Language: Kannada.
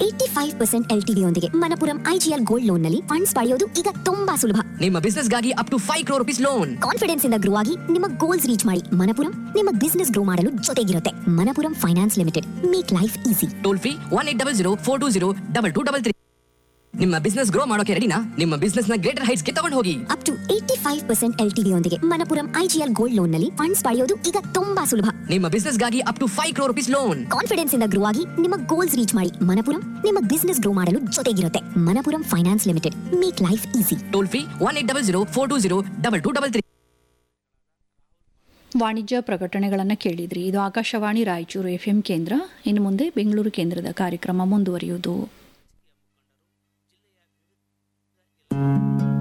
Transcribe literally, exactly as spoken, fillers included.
Eighty five percent L T D ಯೊಂದಿಗೆ ಮಣಪುರಂ ಐಜಿಎಲ್ ಗೋಲ್ಡ್ ಲೋನ್ ನಲ್ಲಿ ಫಂಡ್ಸ್ ಪಡೆಯೋದು ಈಗ ತುಂಬಾ ಸುಲಭ. ನಿಮ್ಮ ಬಿಸ್ನೆಸ್ ಗಾಗಿ up to five crore rupees loan. Confidence ಇಂದ ಗ್ರೋ ಆಗಿ ನಿಮ್ಮ ಗೋಲ್ಸ್ ರೀಚ್ ಮಾಡಿ. ಮಣಪುರಂ ನಿಮ್ಮ ಬಿಸ್ನೆಸ್ ಗ್ರೋ ಮಾಡಲು ಜೊತೆಗಿರುತ್ತೆ. Manappuram finance limited, make life easy. Toll free one eight double zero four two zero double two double three. ನಿಮ್ಮ ಬಿಸ್ನೆಸ್ ಗ್ರೋ ಮಾಡೋಕೆ ರೆಡಿನಾ? ನಿಮ್ಮ ಬಿಸ್ನೆಸ್ ನ ಗ್ರೇಟರ್ ಹೈಟ್ಸ್ ಗೆ ತಗೊಂಡು ಹೋಗಿ. Up to eighty five percent L T D ಯೊಂದಿಗೆ ಮಣಪುರಂ ಐಜಿಎಲ್ ಗೋಲ್ಡ್ ಲೋನ್ ನಲ್ಲಿ ಫಂಡ್ಸ್ ಪಡೆಯೋದು ಈಗ ತುಂಬಾ ಸುಲಭ. ನಿಮ್ಮ ಬಿಸ್ನೆಸ್ ಗಾಗಿ up to five crore rupees loan. Confidence ಇಂದ ಗ್ರೋ ಆಗಿ ನಿಮ್ಮ ಗೋಲ್ಸ್ ರೀಚ್ ಮಾಡಿ. ಮಣಪುರಂ ನಿಮ್ಮ ಬಿಸ್ನೆಸ್ ಗ್ರೋ ಮಾಡಲು ಜೊತೆಗಿರುತ್ತೆ. Manappuram finance limited, make life easy. Toll free one eight double zero four two zero double two double three. ವಾಣಿಜ್ಯ ಪ್ರಕಟಣೆಗಳನ್ನು ಕೇಳಿದ್ರಿ. ಇದು ಆಕಾಶವಾಣಿ ರಾಯಚೂರು ಎಫ್ ಎಂ ಕೇಂದ್ರ. ಇನ್ನು ಮುಂದೆ ಬೆಂಗಳೂರು ಕೇಂದ್ರದ ಕಾರ್ಯಕ್ರಮ ಮುಂದುವರಿಯುವುದು.